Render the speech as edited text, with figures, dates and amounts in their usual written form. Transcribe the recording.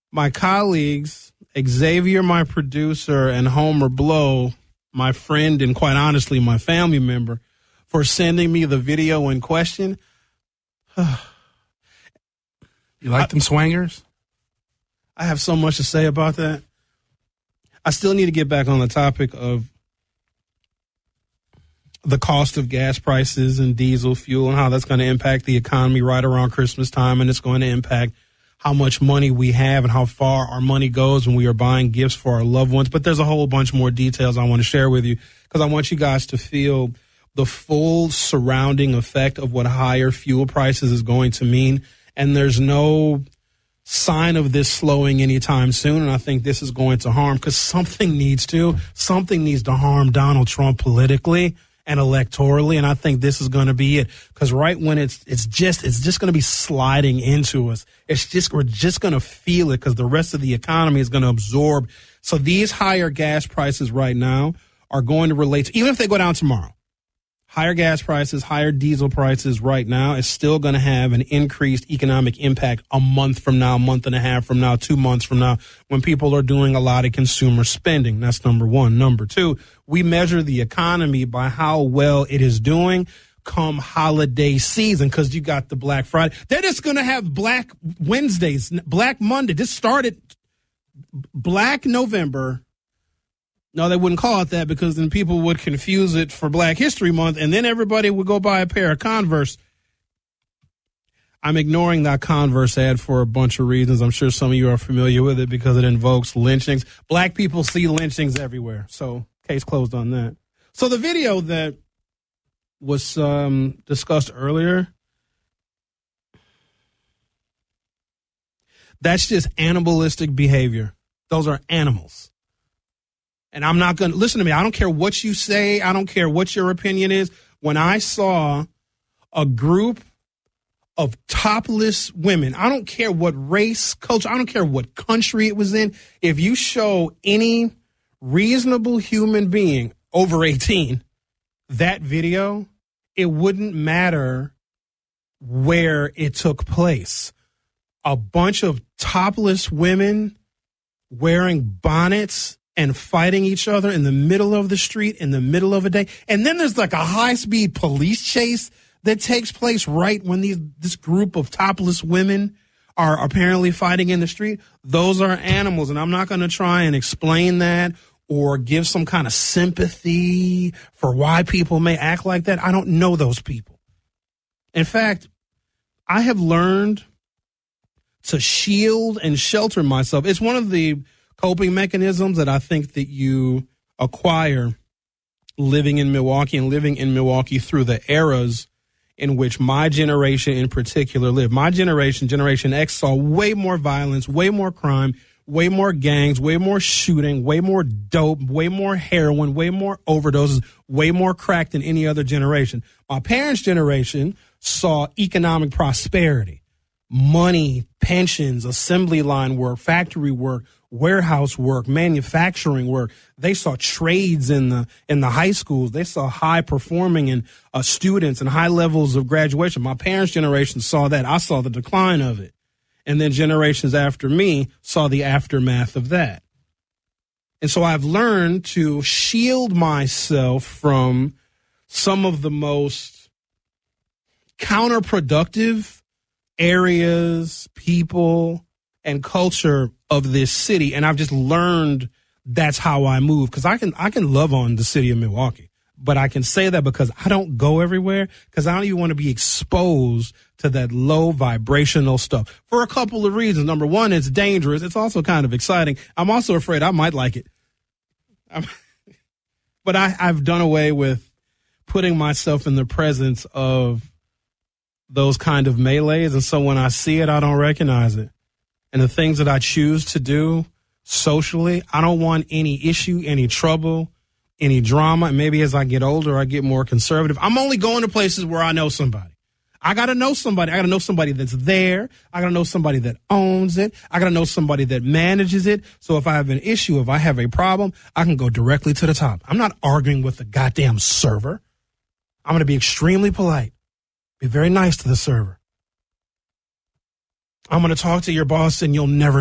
my colleagues, Xavier, my producer, and Homer Blow, my friend and quite honestly my family member, for sending me the video in question. You like them swangers? I have so much to say about that. I still need to get back on the topic of the cost of gas prices and diesel fuel and how that's going to impact the economy right around Christmas time, and it's going to impact how much money we have and how far our money goes when we are buying gifts for our loved ones. But there's a whole bunch more details I want to share with you because I want you guys to feel the full surrounding effect of what higher fuel prices is going to mean. And there's no sign of this slowing anytime soon. And I think this is going to harm because something needs to harm Donald Trump politically and electorally. And I think this is going to be it because right when it's just going to be sliding into us. We're just going to feel it because the rest of the economy is going to absorb. So these higher gas prices right now are going to relate to, even if they go down tomorrow, higher gas prices, higher diesel prices right now is still going to have an increased economic impact a month from now, a month and a half from now, 2 months from now, when people are doing a lot of consumer spending. That's number one. Number two, we measure the economy by how well it is doing come holiday season because you got the Black Friday. They're just going to have Black Wednesdays, Black Monday. This started Black November. No, they wouldn't call it that because then people would confuse it for Black History Month, and then everybody would go buy a pair of Converse. I'm ignoring that Converse ad for a bunch of reasons. I'm sure some of you are familiar with it because it invokes lynchings. Black people see lynchings everywhere, so case closed on that. So the video that was discussed earlier, that's just animalistic behavior. Those are animals. And I'm not going to listen to me. I don't care what you say. I don't care what your opinion is. When I saw a group of topless women, I don't care what race, culture, I don't care what country it was in. If you show any reasonable human being over 18 that video, it wouldn't matter where it took place. A bunch of topless women wearing bonnets and fighting each other in the middle of the street, in the middle of a day. And then there's like a high-speed police chase that takes place right when this group of topless women are apparently fighting in the street. Those are animals, and I'm not going to try and explain that or give some kind of sympathy for why people may act like that. I don't know those people. In fact, I have learned to shield and shelter myself. It's one of the coping mechanisms that I think that you acquire living in Milwaukee and living in Milwaukee through the eras in which my generation in particular lived. My generation, Generation X, saw way more violence, way more crime, way more gangs, way more shooting, way more dope, way more heroin, way more overdoses, way more crack than any other generation. My parents' generation saw economic prosperity, money, pensions, assembly line work, factory work, warehouse work, manufacturing work. They saw trades in the high schools. They saw high performing and students and high levels of graduation. My parents' generation saw that. I saw the decline of it. And then generations after me saw the aftermath of that. And so I've learned to shield myself from some of the most counterproductive areas, people, and culture of this city. And I've just learned that's how I move because I can love on the city of Milwaukee, but I can say that because I don't go everywhere because I don't even want to be exposed to that low vibrational stuff for a couple of reasons. Number one, it's dangerous. It's also kind of exciting. I'm also afraid I might like it. But I've done away with putting myself in the presence of those kind of melees. And so when I see it, I don't recognize it. And the things that I choose to do socially, I don't want any issue, any trouble, any drama. And maybe as I get older, I get more conservative. I'm only going to places where I know somebody. I got to know somebody. I got to know somebody that's there. I got to know somebody that owns it. I got to know somebody that manages it. So if I have an issue, if I have a problem, I can go directly to the top. I'm not arguing with the goddamn server. I'm going to be extremely polite. Be very nice to the server. I'm going to talk to your boss and you'll never